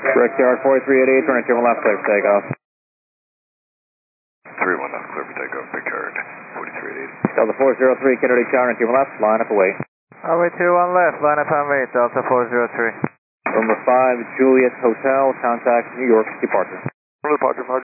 Correct yard 4388, turn to left, clear for takeoff. 31 left, clear for takeoff, big yard 4388. Delta 403, Kennedy Tower, turn to left, line up away. Runway 21 left, line up on wait, Delta 403. Number 5, Juliet Hotel, contact New York departure. Departure,